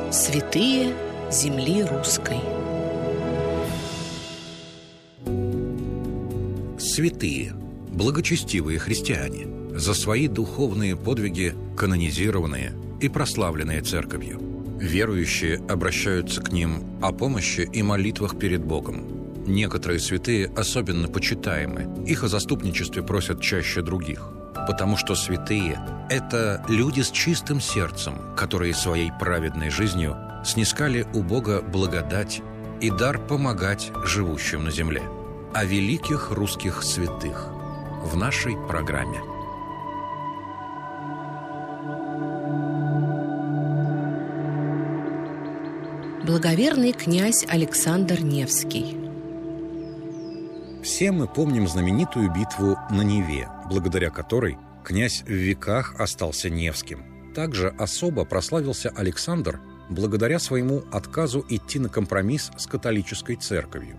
Святые земли русской. Святые, благочестивые христиане, за свои духовные подвиги канонизированные и прославленные Церковью. Верующие обращаются к ним о помощи и молитвах перед Богом. Некоторые святые особенно почитаемы, их о заступничестве просят чаще других, потому что святые – это люди с чистым сердцем, которые своей праведной жизнью снискали у Бога благодать и дар помогать живущим на земле. О великих русских святых в нашей программе. Благоверный князь Александр Невский. Все мы помним знаменитую битву на Неве, благодаря которой князь в веках остался Невским. Также особо прославился Александр благодаря своему отказу идти на компромисс с католической церковью.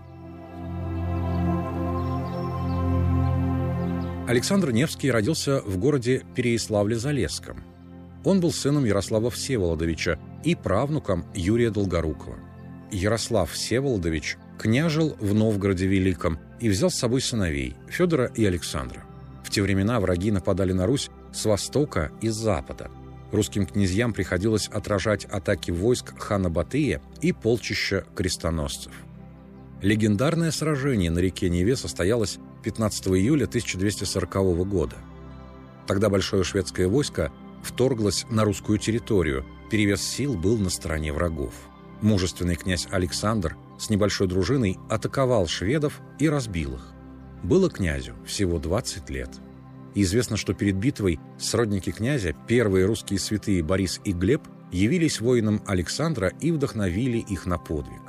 Александр Невский родился в городе Переяславле-Залесском. Он был сыном Ярослава Всеволодовича и правнуком Юрия Долгорукова. Ярослав Всеволодович княжил в Новгороде Великом и взял с собой сыновей Федора и Александра. В те времена враги нападали на Русь с востока и с запада. Русским князьям приходилось отражать атаки войск хана Батыя и полчища крестоносцев. Легендарное сражение на реке Неве состоялось 15 июля 1240 года. Тогда большое шведское войско вторглось на русскую территорию, перевес сил был на стороне врагов. Мужественный князь Александр с небольшой дружиной атаковал шведов и разбил их. Было князю всего 20 лет. И известно, что перед битвой сродники князя, первые русские святые Борис и Глеб, явились воинам Александра и вдохновили их на подвиг.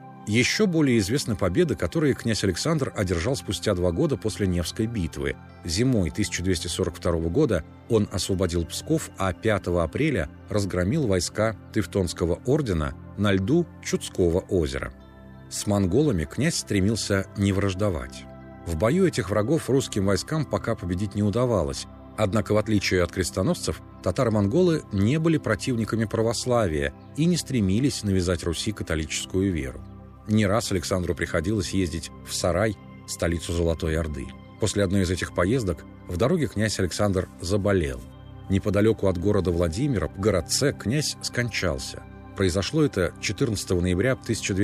Еще более известны победы, которые князь Александр одержал спустя 2 года после Невской битвы. Зимой 1242 года он освободил Псков, а 5 апреля разгромил войска Тевтонского ордена на льду Чудского озера. С монголами князь стремился не враждовать. В бою этих врагов русским войскам пока победить не удавалось. Однако, в отличие от крестоносцев, татаро-монголы не были противниками православия и не стремились навязать Руси католическую веру. Не раз Александру приходилось ездить в Сарай, столицу Золотой Орды. После одной из этих поездок в дороге князь Александр заболел. Неподалеку от города Владимира, в городце, князь скончался. Произошло это 14 ноября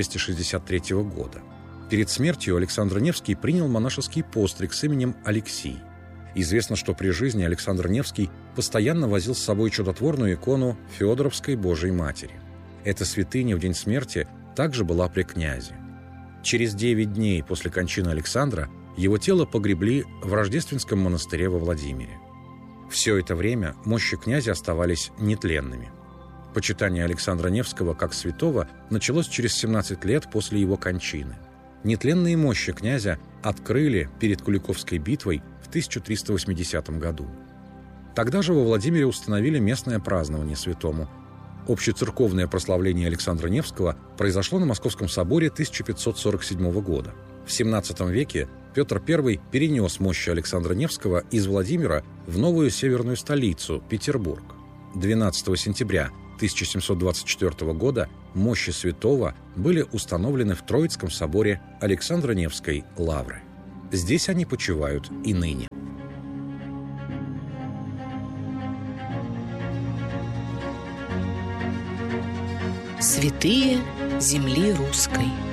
1263 года. Перед смертью Александр Невский принял монашеский постриг с именем Алексий. Известно, что при жизни Александр Невский постоянно возил с собой чудотворную икону Феодоровской Божией Матери. Эта святыня в день смерти также была при князе. Через 9 дней после кончины Александра его тело погребли в Рождественском монастыре во Владимире. Все это время мощи князя оставались нетленными. Почитание Александра Невского как святого началось через 17 лет после его кончины. Нетленные мощи князя открыли перед Куликовской битвой в 1380 году. Тогда же во Владимире установили местное празднование святому. Общецерковное прославление Александра Невского произошло на Московском соборе 1547 года. В XVII веке Петр I перенес мощи Александра Невского из Владимира в новую северную столицу – Петербург. 12 сентября 1724 года мощи святого были установлены в Троицком соборе Александра Невской лавры. Здесь они почивают и ныне. Святые земли русской.